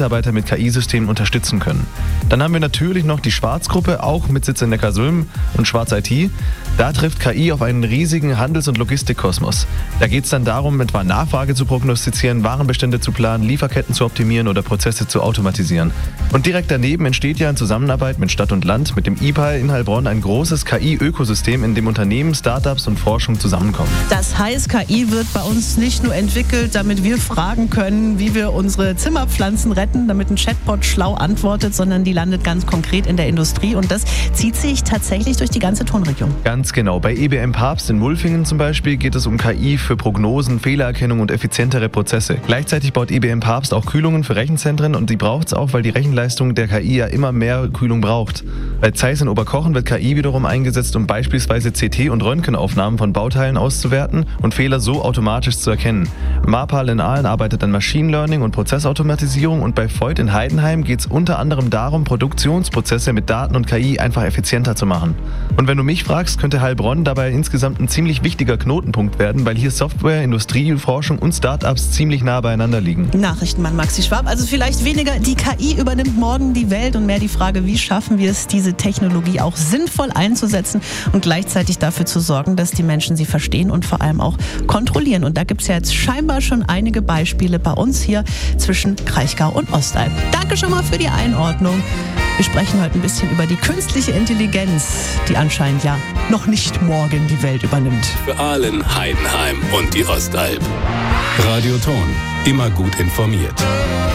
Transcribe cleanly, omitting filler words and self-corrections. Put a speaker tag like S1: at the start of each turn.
S1: Mitarbeiter mit KI-Systemen unterstützen können. Dann haben wir natürlich noch die Schwarz-Gruppe, auch mit Sitz in Neckarsulm und Schwarz IT. Da trifft KI auf einen riesigen Handels- und Logistikkosmos. Da geht es dann darum, etwa Nachfrage zu prognostizieren, Warenbestände zu planen, Lieferketten zu optimieren oder Prozesse zu automatisieren. Und direkt daneben entsteht ja in Zusammenarbeit mit Stadt und Land, mit dem IPAL in Heilbronn, ein großes KI-Ökosystem, in dem Unternehmen, Startups und Forschung zusammenkommen.
S2: Das heißt, KI wird bei uns nicht nur entwickelt, damit wir fragen können, wie wir unsere Zimmerpflanzen retten, damit ein Chatbot schlau antwortet, sondern die landet ganz konkret in der Industrie und das zieht sich tatsächlich durch die ganze Tonregion.
S1: Ganz genau. Bei EBM Papst in Wulfingen zum Beispiel geht es um KI für Prognosen, Fehlererkennung und effizientere Prozesse. Gleichzeitig baut EBM Papst auch Kühlungen für Rechenzentren und die braucht es auch, weil die Rechenleistung der KI ja immer mehr Kühlung braucht. Bei Zeiss in Oberkochen wird KI wiederum eingesetzt, um beispielsweise CT- und Röntgenaufnahmen von Bauteilen auszuwerten und Fehler so automatisch zu erkennen. Marpal in Aalen arbeitet an Machine Learning und Prozessautomatisierung und bei Voith in Heidenheim geht es unter anderem darum, Produktionsprozesse mit Daten und KI einfach effizienter zu machen. Und wenn du mich fragst, könnte Heilbronn dabei insgesamt ein ziemlich wichtiger Knotenpunkt werden, weil hier Software, Industrie, Forschung und Startups ziemlich nah beieinander liegen.
S2: Nachrichtenmann Maxi Schwab, also vielleicht weniger die KI übernimmt morgen die Welt und mehr die Frage, wie schaffen wir es, diese Technologie auch sinnvoll einzusetzen und gleichzeitig dafür zu sorgen, dass die Menschen sie verstehen und vor allem auch kontrollieren. Und da gibt es ja jetzt scheinbar schon einige Beispiele bei uns hier zwischen Kraichgau und Ostalb. Danke schon mal für die Einordnung. Wir sprechen heute ein bisschen über die künstliche Intelligenz, die anscheinend ja noch nicht morgen die Welt übernimmt.
S3: Für Aalen, Heidenheim und die Ostalb. Radio Ton, immer gut informiert.